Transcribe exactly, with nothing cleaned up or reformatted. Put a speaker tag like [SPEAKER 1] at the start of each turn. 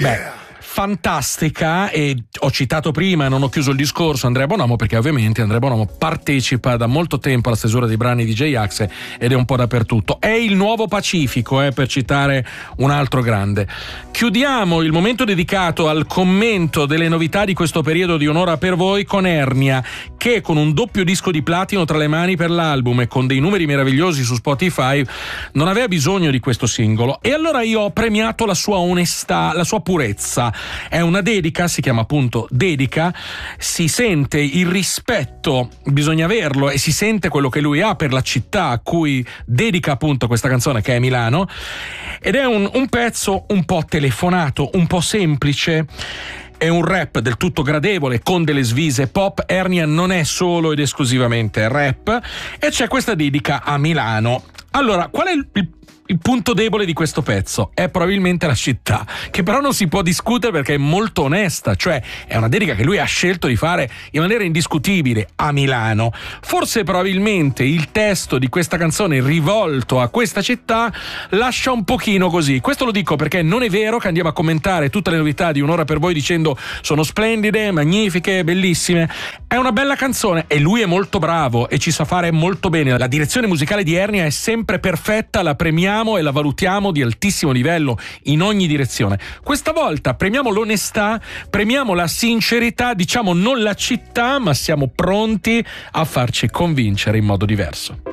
[SPEAKER 1] Beh, fantastica, e ho citato prima, non ho chiuso il discorso, Andrea Bonomo, perché ovviamente Andrea Bonomo partecipa da molto tempo alla stesura dei brani di J-Ax ed è un po' dappertutto. È il nuovo Pacifico, eh, per citare un altro grande. Chiudiamo il momento dedicato al commento delle novità di questo periodo di Un'ora per voi con Ernia, che con un doppio disco di platino tra le mani per l'album e con dei numeri meravigliosi su Spotify non aveva bisogno di questo singolo, e allora io ho premiato la sua onestà, la sua purezza. È una dedica, si chiama appunto dedica, si sente il rispetto, bisogna averlo, e si sente quello che lui ha per la città a cui dedica appunto questa canzone, che è Milano, ed è un, un pezzo un po' telefonato, un po' semplice. È un rap del tutto gradevole con delle svise pop. Ernia non è solo ed esclusivamente rap, e c'è questa dedica a Milano. Allora, qual è il, il Il punto debole di questo pezzo? È probabilmente la città, che però non si può discutere perché è molto onesta, cioè è una dedica che lui ha scelto di fare in maniera indiscutibile a Milano. Forse probabilmente il testo di questa canzone rivolto a questa città lascia un pochino così. Questo lo dico perché non è vero che andiamo a commentare tutte le novità di Un'ora per voi dicendo sono splendide, magnifiche, bellissime. È una bella canzone e lui è molto bravo e ci sa fare molto bene. La direzione musicale di Ernia è sempre perfetta, la premiamo e la valutiamo di altissimo livello in ogni direzione. Questa volta premiamo l'onestà, premiamo la sincerità, diciamo non la città, ma siamo pronti a farci convincere in modo diverso.